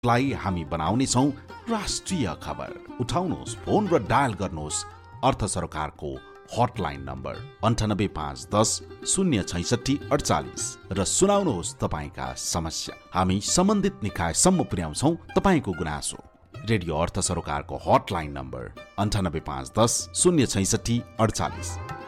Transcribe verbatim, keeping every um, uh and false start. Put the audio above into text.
लाई हामी बनाउने छौं राष्ट्रिय खबर। उठाउनुहोस् फोन र डायल गर्नुहोस् अर्थ सरकारको हटलाइन नम्बर अन्ठानब्बे पाँच दस शून्य छैसठी अडचालिस र सुनाउनुहोस् तपाईँका समस्या। हामी सम्बन्धित निकायसम्म पुर्याउँछौं तपाईँको गुनासो। रेडियो अर्थ सरकारको हटलाइन नम्बर अन्ठानब्बे पाँच दस शून्य छैसठी अडचालिस।